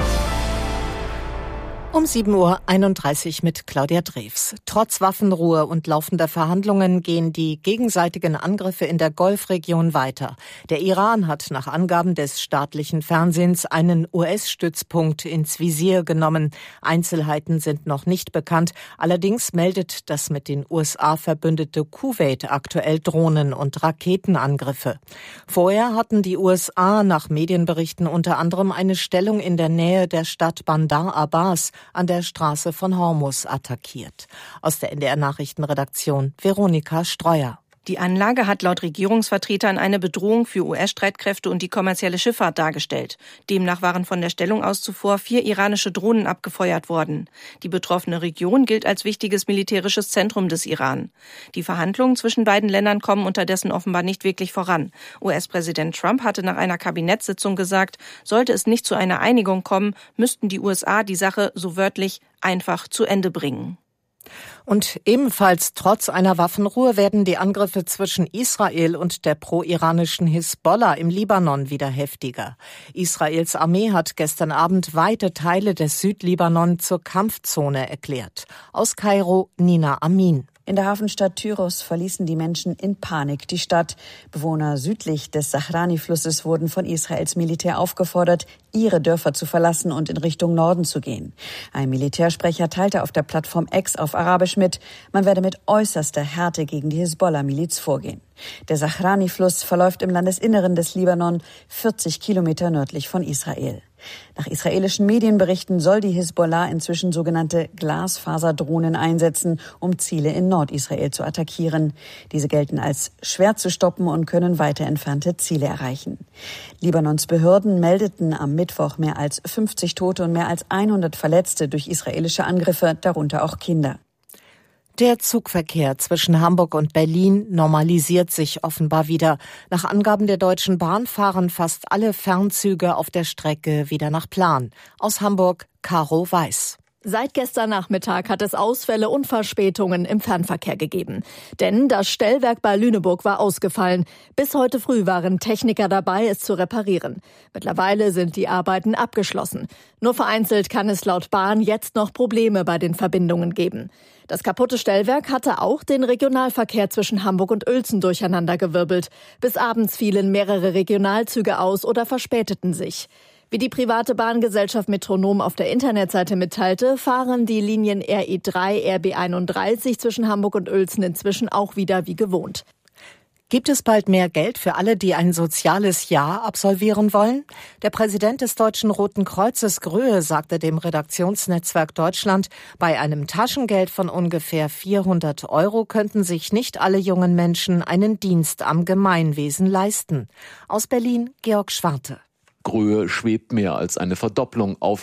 Um 7:31 Uhr mit Claudia Drews. Trotz Waffenruhe und laufender Verhandlungen gehen die gegenseitigen Angriffe in der Golfregion weiter. Der Iran hat nach Angaben des staatlichen Fernsehens einen US-Stützpunkt ins Visier genommen. Einzelheiten sind noch nicht bekannt. Allerdings meldet das mit den USA verbündete Kuwait aktuell Drohnen- und Raketenangriffe. Vorher hatten die USA nach Medienberichten unter anderem eine Stellung in der Nähe der Stadt Bandar Abbas an der Straße von Hormuz attackiert. Aus der NDR-Nachrichtenredaktion Veronika Streuer. Die Anlage hat laut Regierungsvertretern eine Bedrohung für US-Streitkräfte und die kommerzielle Schifffahrt dargestellt. Demnach waren von der Stellung aus zuvor 4 iranische Drohnen abgefeuert worden. Die betroffene Region gilt als wichtiges militärisches Zentrum des Iran. Die Verhandlungen zwischen beiden Ländern kommen unterdessen offenbar nicht wirklich voran. US-Präsident Trump hatte nach einer Kabinettssitzung gesagt, sollte es nicht zu einer Einigung kommen, müssten die USA die Sache so wörtlich einfach zu Ende bringen. Und ebenfalls trotz einer Waffenruhe werden die Angriffe zwischen Israel und der pro-iranischen Hisbollah im Libanon wieder heftiger. Israels Armee hat gestern Abend weite Teile des Südlibanon zur Kampfzone erklärt. Aus Kairo Nina Amin. In der Hafenstadt Tyros verließen die Menschen in Panik die Stadt. Bewohner südlich des Sahrani-Flusses wurden von Israels Militär aufgefordert, ihre Dörfer zu verlassen und in Richtung Norden zu gehen. Ein Militärsprecher teilte auf der Plattform X auf Arabisch mit, man werde mit äußerster Härte gegen die Hisbollah-Miliz vorgehen. Der Sahrani-Fluss verläuft im Landesinneren des Libanon, 40 Kilometer nördlich von Israel. Nach israelischen Medienberichten soll die Hisbollah inzwischen sogenannte Glasfaserdrohnen einsetzen, um Ziele in Nordisrael zu attackieren. Diese gelten als schwer zu stoppen und können weiter entfernte Ziele erreichen. Libanons Behörden meldeten am Mittwoch mehr als 50 Tote und mehr als 100 Verletzte durch israelische Angriffe, darunter auch Kinder. Der Zugverkehr zwischen Hamburg und Berlin normalisiert sich offenbar wieder. Nach Angaben der Deutschen Bahn fahren fast alle Fernzüge auf der Strecke wieder nach Plan. Aus Hamburg, Caro Weiß. Seit gestern Nachmittag hat es Ausfälle und Verspätungen im Fernverkehr gegeben. Denn das Stellwerk bei Lüneburg war ausgefallen. Bis heute früh waren Techniker dabei, es zu reparieren. Mittlerweile sind die Arbeiten abgeschlossen. Nur vereinzelt kann es laut Bahn jetzt noch Probleme bei den Verbindungen geben. Das kaputte Stellwerk hatte auch den Regionalverkehr zwischen Hamburg und Uelzen durcheinandergewirbelt. Bis abends fielen mehrere Regionalzüge aus oder verspäteten sich. Wie die private Bahngesellschaft Metronom auf der Internetseite mitteilte, fahren die Linien RE3, RB31 zwischen Hamburg und Uelzen inzwischen auch wieder wie gewohnt. Gibt es bald mehr Geld für alle, die ein soziales Jahr absolvieren wollen? Der Präsident des Deutschen Roten Kreuzes, Gröhe, sagte dem Redaktionsnetzwerk Deutschland, bei einem Taschengeld von ungefähr 400 € könnten sich nicht alle jungen Menschen einen Dienst am Gemeinwesen leisten. Aus Berlin, Georg Schwarte. Gröhe schwebt mehr als eine Verdopplung auf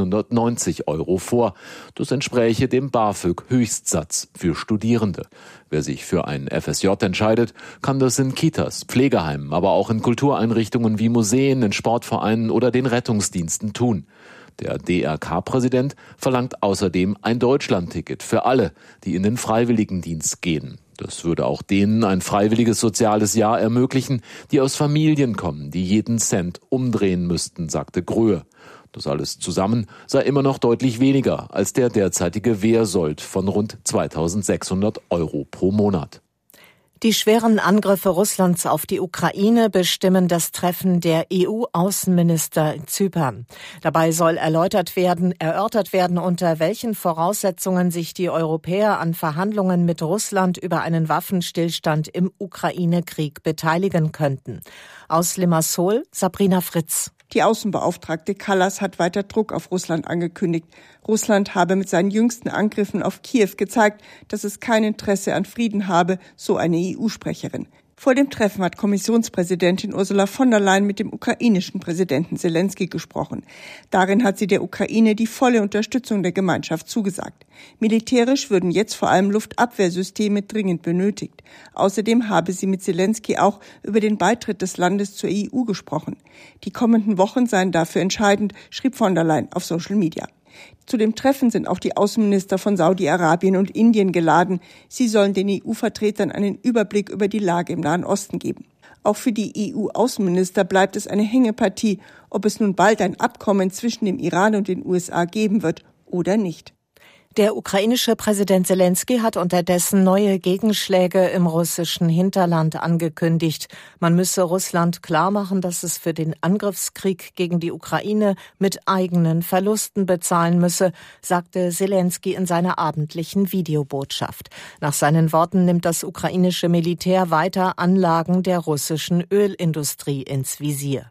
990 € vor. Das entspräche dem BAföG-Höchstsatz für Studierende. Wer sich für ein FSJ entscheidet, kann das in Kitas, Pflegeheimen, aber auch in Kultureinrichtungen wie Museen, in Sportvereinen oder den Rettungsdiensten tun. Der DRK-Präsident verlangt außerdem ein Deutschlandticket für alle, die in den Freiwilligendienst gehen. Das würde auch denen ein freiwilliges soziales Jahr ermöglichen, die aus Familien kommen, die jeden Cent umdrehen müssten, sagte Gröhe. Das alles zusammen sei immer noch deutlich weniger als der derzeitige Wehrsold von rund 2.600 € pro Monat. Die schweren Angriffe Russlands auf die Ukraine bestimmen das Treffen der EU-Außenminister in Zypern. Dabei soll erörtert werden, unter welchen Voraussetzungen sich die Europäer an Verhandlungen mit Russland über einen Waffenstillstand im Ukraine-Krieg beteiligen könnten. Aus Limassol, Sabrina Fritz. Die Außenbeauftragte Kallas hat weiter Druck auf Russland angekündigt. Russland habe mit seinen jüngsten Angriffen auf Kiew gezeigt, dass es kein Interesse an Frieden habe, so eine EU-Sprecherin. Vor dem Treffen hat Kommissionspräsidentin Ursula von der Leyen mit dem ukrainischen Präsidenten Selenskyj gesprochen. Darin hat sie der Ukraine die volle Unterstützung der Gemeinschaft zugesagt. Militärisch würden jetzt vor allem Luftabwehrsysteme dringend benötigt. Außerdem habe sie mit Selenskyj auch über den Beitritt des Landes zur EU gesprochen. Die kommenden Wochen seien dafür entscheidend, schrieb von der Leyen auf Social Media. Zu dem Treffen sind auch die Außenminister von Saudi-Arabien und Indien geladen. Sie sollen den EU-Vertretern einen Überblick über die Lage im Nahen Osten geben. Auch für die EU-Außenminister bleibt es eine Hängepartie, ob es nun bald ein Abkommen zwischen dem Iran und den USA geben wird oder nicht. Der ukrainische Präsident Selenskyj hat unterdessen neue Gegenschläge im russischen Hinterland angekündigt. Man müsse Russland klarmachen, dass es für den Angriffskrieg gegen die Ukraine mit eigenen Verlusten bezahlen müsse, sagte Selenskyj in seiner abendlichen Videobotschaft. Nach seinen Worten nimmt das ukrainische Militär weiter Anlagen der russischen Ölindustrie ins Visier.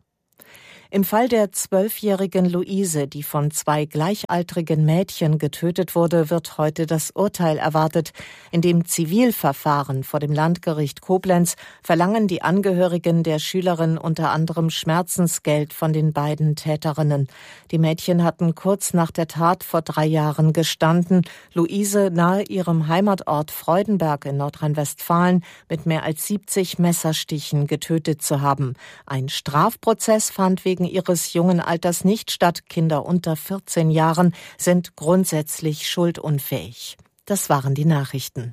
Im Fall der 12-jährigen Luise, die von 2 gleichaltrigen Mädchen getötet wurde, wird heute das Urteil erwartet. In dem Zivilverfahren vor dem Landgericht Koblenz verlangen die Angehörigen der Schülerin unter anderem Schmerzensgeld von den beiden Täterinnen. Die Mädchen hatten kurz nach der Tat vor 3 Jahren gestanden, Luise nahe ihrem Heimatort Freudenberg in Nordrhein-Westfalen mit mehr als 70 Messerstichen getötet zu haben. Ein Strafprozess fand wegen ihres jungen Alters nicht statt. Kinder unter 14 Jahren sind grundsätzlich schuldunfähig. Das waren die Nachrichten.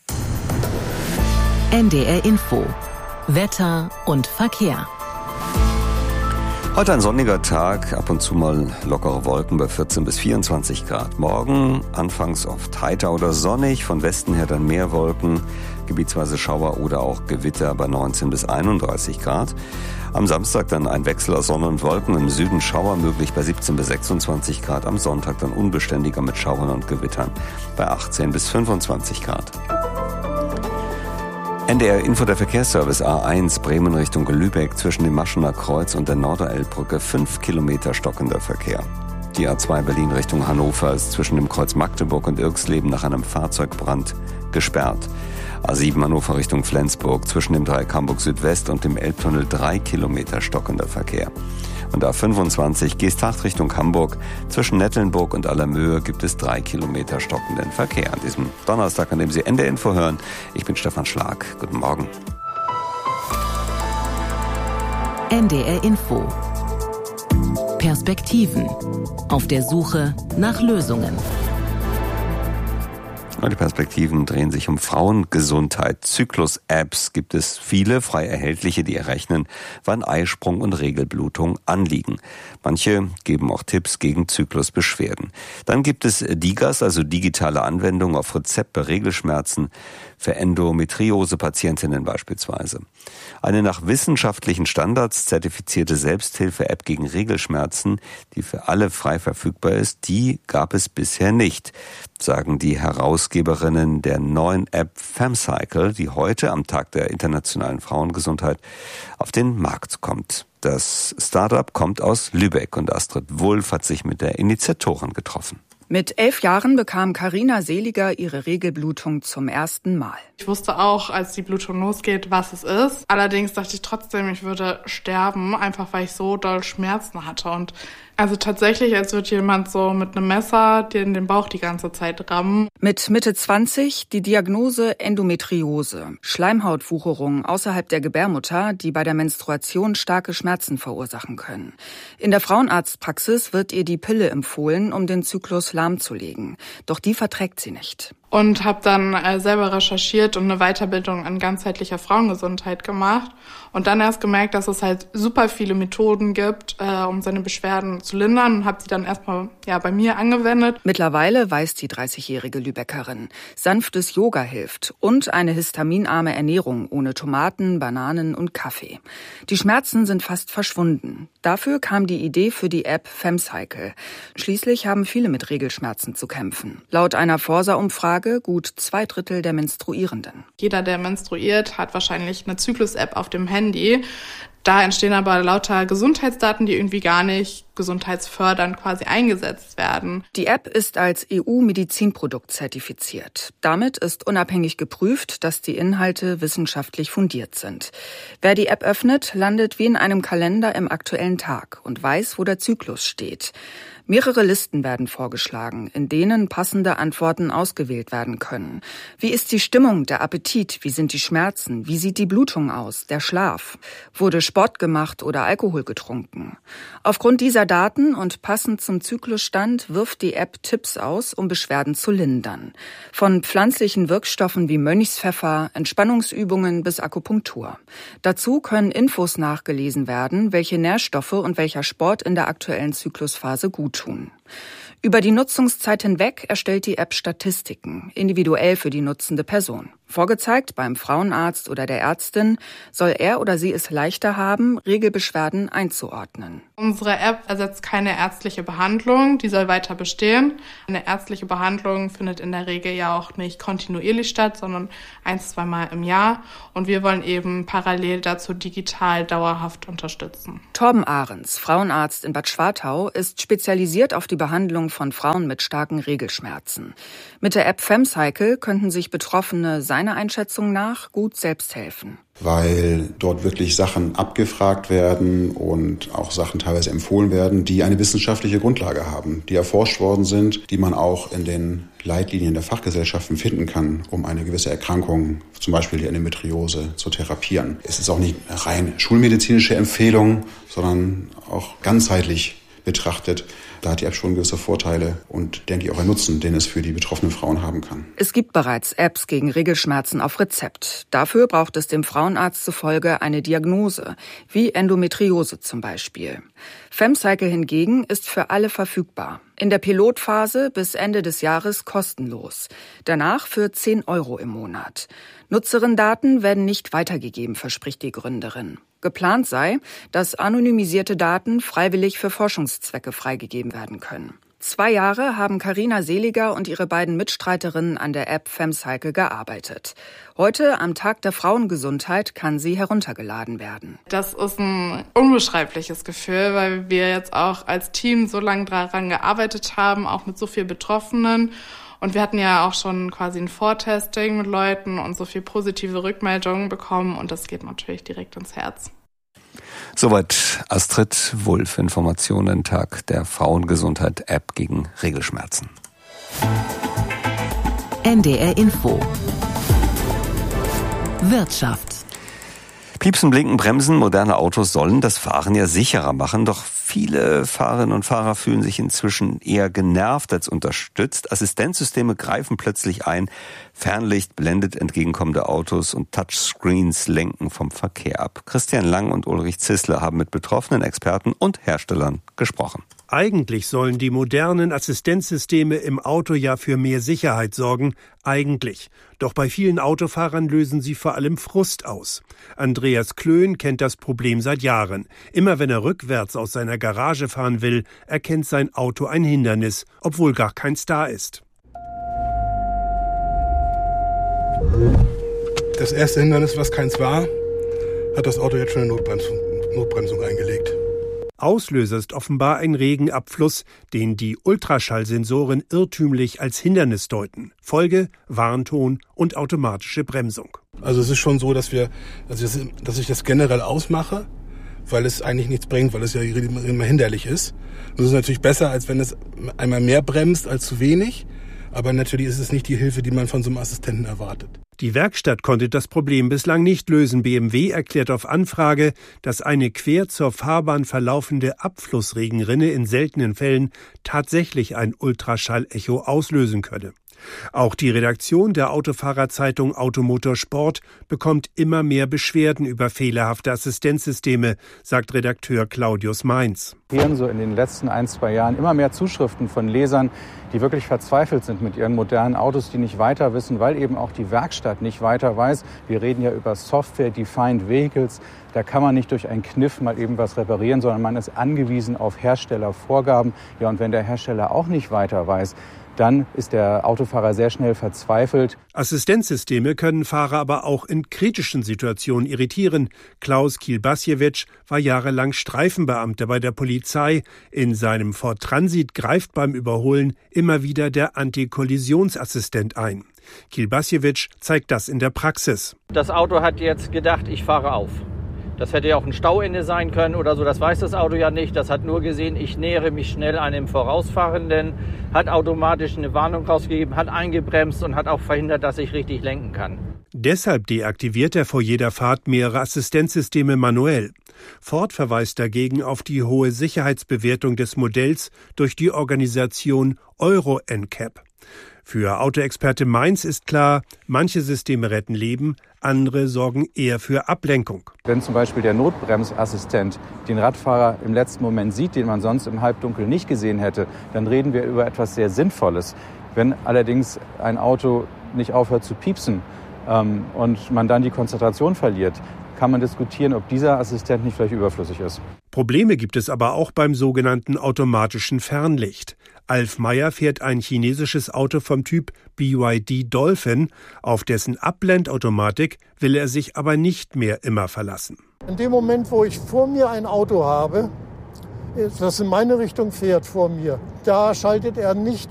NDR Info. Wetter und Verkehr. Heute ein sonniger Tag, ab und zu mal lockere Wolken bei 14 bis 24 Grad. Morgen anfangs oft heiter oder sonnig, von Westen her dann mehr Wolken, gebietsweise Schauer oder auch Gewitter bei 19 bis 31 Grad. Am Samstag dann ein Wechsel aus Sonne und Wolken, im Süden Schauer möglich bei 17 bis 26 Grad. Am Sonntag dann unbeständiger mit Schauern und Gewittern bei 18 bis 25 Grad. NDR Info, der Verkehrsservice A1 Bremen Richtung Lübeck zwischen dem Maschener Kreuz und der Norderelbbrücke 5 Kilometer stockender Verkehr. Die A2 Berlin Richtung Hannover ist zwischen dem Kreuz Magdeburg und Irxleben nach einem Fahrzeugbrand gesperrt. A7 Hannover Richtung Flensburg zwischen dem Dreieck Hamburg Südwest und dem Elbtunnel 3 Kilometer stockender Verkehr. Und A25 Geesthacht Richtung Hamburg zwischen Nettelnburg und Allermöhe gibt es 3 Kilometer stockenden Verkehr. An diesem Donnerstag, an dem Sie NDR Info hören. Ich bin Stefan Schlag. Guten Morgen. NDR Info. Perspektiven. Auf der Suche nach Lösungen. Die Perspektiven drehen sich um Frauengesundheit. Zyklus-Apps gibt es viele, frei erhältliche, die errechnen, wann Eisprung und Regelblutung anliegen. Manche geben auch Tipps gegen Zyklusbeschwerden. Dann gibt es DIGAS, also digitale Anwendung auf Rezept bei Regelschmerzen, für Endometriose-Patientinnen beispielsweise. Eine nach wissenschaftlichen Standards zertifizierte Selbsthilfe-App gegen Regelschmerzen, die für alle frei verfügbar ist, die gab es bisher nicht, sagen die Herausgeber Herausgeberinnen der neuen App FemCycle, die heute am Tag der internationalen Frauengesundheit auf den Markt kommt. Das Startup kommt aus Lübeck und Astrid Wulff hat sich mit der Initiatorin getroffen. Mit 11 Jahren bekam Carina Seliger ihre Regelblutung zum ersten Mal. Ich wusste auch, als die Blutung losgeht, was es ist. Allerdings dachte ich trotzdem, ich würde sterben, einfach weil ich so doll Schmerzen hatte. Und also tatsächlich, als würde jemand so mit einem Messer dir in den Bauch die ganze Zeit rammen. Mit Mitte 20 die Diagnose Endometriose, Schleimhautwucherung außerhalb der Gebärmutter, die bei der Menstruation starke Schmerzen verursachen können. In der Frauenarztpraxis wird ihr die Pille empfohlen, um den Zyklus lahmzulegen. Doch die verträgt sie nicht. Und habe dann selber recherchiert und eine Weiterbildung an ganzheitlicher Frauengesundheit gemacht. Und dann erst gemerkt, dass es halt super viele Methoden gibt, um seine Beschwerden zu lindern. Und habe sie dann erstmal bei mir angewendet. Mittlerweile weiß die 30-jährige Lübeckerin, sanftes Yoga hilft und eine histaminarme Ernährung ohne Tomaten, Bananen und Kaffee. Die Schmerzen sind fast verschwunden. Dafür kam die Idee für die App FemCycle. Schließlich haben viele mit Regelschmerzen zu kämpfen. Laut einer Forsa-Umfrage gut 2/3 der Menstruierenden. Jeder, der menstruiert, hat wahrscheinlich eine Zyklus-App auf dem Handy. Da entstehen aber lauter Gesundheitsdaten, die irgendwie gar nicht gesundheitsfördernd quasi eingesetzt werden. Die App ist als EU-Medizinprodukt zertifiziert. Damit ist unabhängig geprüft, dass die Inhalte wissenschaftlich fundiert sind. Wer die App öffnet, landet wie in einem Kalender im aktuellen Tag und weiß, wo der Zyklus steht. Mehrere Listen werden vorgeschlagen, in denen passende Antworten ausgewählt werden können. Wie ist die Stimmung, der Appetit? Wie sind die Schmerzen? Wie sieht die Blutung aus? Der Schlaf? Wurde Sport gemacht oder Alkohol getrunken? Aufgrund dieser Daten und passend zum Zyklusstand wirft die App Tipps aus, um Beschwerden zu lindern. Von pflanzlichen Wirkstoffen wie Mönchspfeffer, Entspannungsübungen bis Akupunktur. Dazu können Infos nachgelesen werden, welche Nährstoffe und welcher Sport in der aktuellen Zyklusphase gut tun. Über die Nutzungszeit hinweg erstellt die App Statistiken, individuell für die nutzende Person. Vorgezeigt beim Frauenarzt oder der Ärztin, soll er oder sie es leichter haben, Regelbeschwerden einzuordnen. Unsere App ersetzt keine ärztliche Behandlung, die soll weiter bestehen. Eine ärztliche Behandlung findet in der Regel ja auch nicht kontinuierlich statt, sondern 1-2 Mal im Jahr. Und wir wollen eben parallel dazu digital dauerhaft unterstützen. Torben Ahrens, Frauenarzt in Bad Schwartau, ist spezialisiert auf die Behandlung von Frauen mit starken Regelschmerzen. Mit der App FemCycle könnten sich Betroffene seiner Einschätzung nach gut selbst helfen. Weil dort wirklich Sachen abgefragt werden und auch Sachen teilweise empfohlen werden, die eine wissenschaftliche Grundlage haben, die erforscht worden sind, die man auch in den Leitlinien der Fachgesellschaften finden kann, um eine gewisse Erkrankung, zum Beispiel die Endometriose, zu therapieren. Es ist auch nicht eine rein schulmedizinische Empfehlung, sondern auch ganzheitlich betrachtet. Da hat die App schon gewisse Vorteile und, denke ich, auch einen Nutzen, den es für die betroffenen Frauen haben kann. Es gibt bereits Apps gegen Regelschmerzen auf Rezept. Dafür braucht es dem Frauenarzt zufolge eine Diagnose, wie Endometriose zum Beispiel. FemCycle hingegen ist für alle verfügbar. In der Pilotphase bis Ende des Jahres kostenlos. Danach für 10 € im Monat. Nutzerinnendaten werden nicht weitergegeben, verspricht die Gründerin. Geplant sei, dass anonymisierte Daten freiwillig für Forschungszwecke freigegeben werden können. 2 Jahre haben Carina Seliger und ihre beiden Mitstreiterinnen an der App FemCycle gearbeitet. Heute, am Tag der Frauengesundheit, kann sie heruntergeladen werden. Das ist ein unbeschreibliches Gefühl, weil wir jetzt auch als Team so lange daran gearbeitet haben, auch mit so vielen Betroffenen. Und wir hatten ja auch schon quasi ein Vortesting mit Leuten und so viel positive Rückmeldungen bekommen. Und das geht natürlich direkt ins Herz. Soweit Astrid Wulff, Informationen, Tag der Frauengesundheit, App gegen Regelschmerzen. NDR Info. Wirtschaft. Piepsen, Blinken, Bremsen, moderne Autos sollen das Fahren ja sicherer machen, doch viele Fahrerinnen und Fahrer fühlen sich inzwischen eher genervt als unterstützt. Assistenzsysteme greifen plötzlich ein, Fernlicht blendet entgegenkommende Autos und Touchscreens lenken vom Verkehr ab. Christian Lang und Ulrich Zissler haben mit betroffenen Experten und Herstellern gesprochen. Eigentlich sollen die modernen Assistenzsysteme im Auto ja für mehr Sicherheit sorgen. Eigentlich. Doch bei vielen Autofahrern lösen sie vor allem Frust aus. Andreas Klöhn kennt das Problem seit Jahren. Immer wenn er rückwärts aus seiner Garage fahren will, erkennt sein Auto ein Hindernis, obwohl gar keins da ist. Das erste Hindernis, was keins war, hat das Auto jetzt schon eine Notbremsung eingelegt. Auslöser ist offenbar ein Regenabfluss, den die Ultraschallsensoren irrtümlich als Hindernis deuten. Folge: Warnton und automatische Bremsung. Also es ist schon so, dass ich das generell ausmache, weil es eigentlich nichts bringt, weil es ja immer hinderlich ist. Das ist natürlich besser, als wenn es einmal mehr bremst als zu wenig. Aber natürlich ist es nicht die Hilfe, die man von so einem Assistenten erwartet. Die Werkstatt konnte das Problem bislang nicht lösen. BMW erklärt auf Anfrage, dass eine quer zur Fahrbahn verlaufende Abflussregenrinne in seltenen Fällen tatsächlich ein Ultraschallecho auslösen könne. Auch die Redaktion der Autofahrerzeitung Automotor Sport bekommt immer mehr Beschwerden über fehlerhafte Assistenzsysteme, sagt Redakteur Claudius Mainz. So in den letzten 1-2 Jahren immer mehr Zuschriften von Lesern, die wirklich verzweifelt sind mit ihren modernen Autos, die nicht weiter wissen, weil eben auch die Werkstatt nicht weiter weiß. Wir reden ja über Software-Defined Vehicles. Da kann man nicht durch einen Kniff mal eben was reparieren, sondern man ist angewiesen auf Herstellervorgaben. Ja, und wenn der Hersteller auch nicht weiter weiß, dann ist der Autofahrer sehr schnell verzweifelt. Assistenzsysteme können Fahrer aber auch in kritischen Situationen irritieren. Klaus Kilbasiewicz war jahrelang Streifenbeamter bei der Polizei. In seinem Ford Transit greift beim Überholen immer wieder der Antikollisionsassistent ein. Kilbasiewicz zeigt das in der Praxis. Das Auto hat jetzt gedacht, ich fahre auf. Das hätte ja auch ein Stauende sein können oder so, das weiß das Auto ja nicht. Das hat nur gesehen, ich nähere mich schnell einem Vorausfahrenden, hat automatisch eine Warnung rausgegeben, hat eingebremst und hat auch verhindert, dass ich richtig lenken kann. Deshalb deaktiviert er vor jeder Fahrt mehrere Assistenzsysteme manuell. Ford verweist dagegen auf die hohe Sicherheitsbewertung des Modells durch die Organisation Euro NCAP. Für Autoexperte Mainz ist klar, manche Systeme retten Leben, andere sorgen eher für Ablenkung. Wenn zum Beispiel der Notbremsassistent den Radfahrer im letzten Moment sieht, den man sonst im Halbdunkel nicht gesehen hätte, dann reden wir über etwas sehr Sinnvolles. Wenn allerdings ein Auto nicht aufhört zu piepsen und man dann die Konzentration verliert, kann man diskutieren, ob dieser Assistent nicht vielleicht überflüssig ist. Probleme gibt es aber auch beim sogenannten automatischen Fernlicht. Alf Meyer fährt ein chinesisches Auto vom Typ BYD Dolphin. Auf dessen Abblendautomatik will er sich aber nicht mehr immer verlassen. In dem Moment, wo ich vor mir ein Auto habe, das in meine Richtung fährt vor mir, da schaltet er nicht